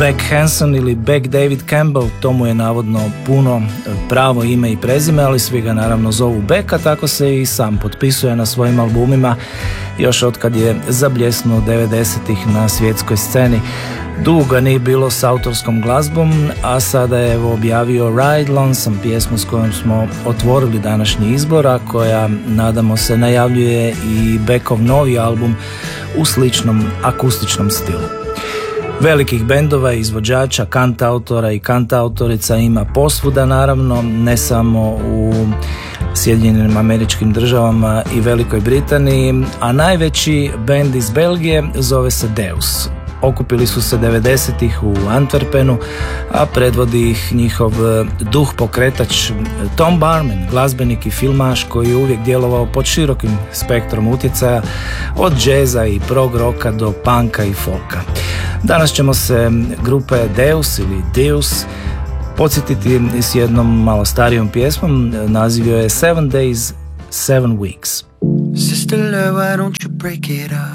Beck Hansen ili Beck David Campbell, to mu je navodno puno pravo ime i prezime, ali svi ga naravno zovu Beck, a tako se i sam potpisuje na svojim albumima još otkad je zabljesnuo 90-ih na svjetskoj sceni. Dugo ga nije bilo s autorskom glazbom, a sada je objavio Ride Lonesome, pjesmu s kojom smo otvorili današnji izbor, a koja, nadamo se, najavljuje i Beckov novi album u sličnom akustičnom stilu. Velikih bendova, izvođača, kantautora i kantautorica ima posvuda, naravno, ne samo u Sjedinjenim Američkim Državama i Velikoj Britaniji, a najveći bend iz Belgije zove se Deus. Okupili su se 90-ih u Antwerpenu, a predvodi ih njihov duh pokretač Tom Barman, glazbenik i filmaš koji je uvijek djelovao pod širokim spektrom utjecaja, od džeza i prog roka do punka i folka. Danas ćemo se grupe Deus ili Deus podsjetiti s jednom malo starijom pjesmom, naziv je 7 Days, 7 Weeks. Sister love, why don't you break it up?